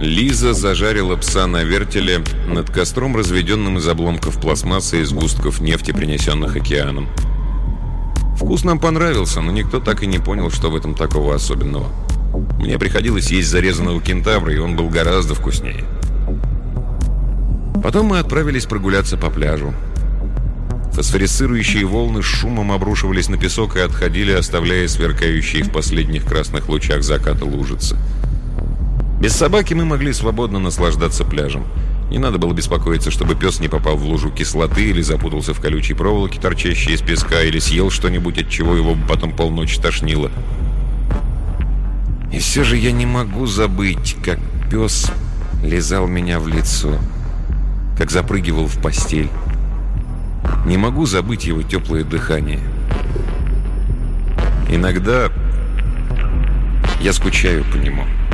Лиза зажарила пса на вертеле над костром, разведенным из обломков пластмассы и сгустков нефти, принесенных океаном. Вкус нам понравился, но никто так и не понял, что в этом такого особенного. Мне приходилось есть зарезанного кентавра, и он был гораздо вкуснее. Потом мы отправились прогуляться по пляжу. Фосфорисцирующие волны с шумом обрушивались на песок и отходили, оставляя сверкающие в последних красных лучах заката лужицы. Без собаки мы могли свободно наслаждаться пляжем. Не надо было беспокоиться, чтобы пес не попал в лужу кислоты или запутался в колючей проволоке, торчащей из песка, или съел что-нибудь, от чего его потом полночи тошнило. И все же я не могу забыть, как пес лизал меня в лицо, как запрыгивал в постель. Не могу забыть его теплое дыхание. Иногда я скучаю по нему.